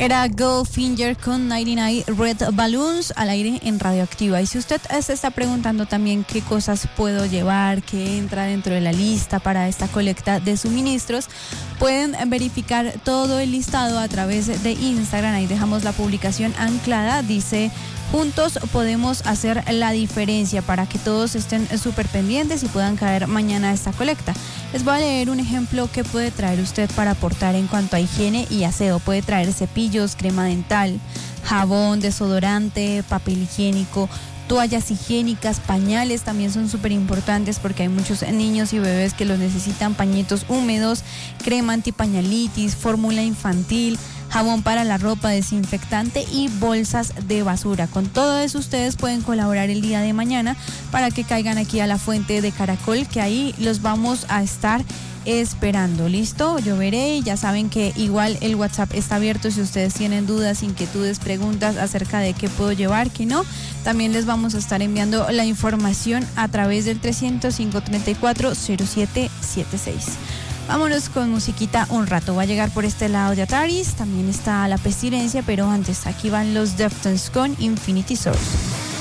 Era Goldfinger con 99 Red Balloons al aire en Radioactiva. Y si usted se está preguntando también qué cosas puedo llevar, qué entra dentro de la lista para esta colecta de suministros, pueden verificar todo el listado a través de Instagram. Ahí dejamos la publicación anclada. Dice: juntos podemos hacer la diferencia, para que todos estén súper pendientes y puedan caer mañana a esta colecta. Les voy a leer un ejemplo que puede traer usted para aportar en cuanto a higiene y aseo. Puede traer cepillos, crema dental, jabón, desodorante, papel higiénico, toallas higiénicas, pañales también son súper importantes porque hay muchos niños y bebés que los necesitan, pañitos húmedos, crema antipañalitis, fórmula infantil, jabón para la ropa, desinfectante y bolsas de basura. Con todo eso ustedes pueden colaborar el día de mañana para que caigan aquí a la fuente de Caracol, que ahí los vamos a estar esperando. ¿Listo? Yo veré. Ya saben que igual el WhatsApp está abierto si ustedes tienen dudas, inquietudes, preguntas acerca de qué puedo llevar, qué no. También les vamos a estar enviando la información a través del 300-534-0776. Vámonos con musiquita un rato. Va a llegar por este lado de Ataris, también está La Pestilencia, pero antes aquí van los Deftones con Infinity Source.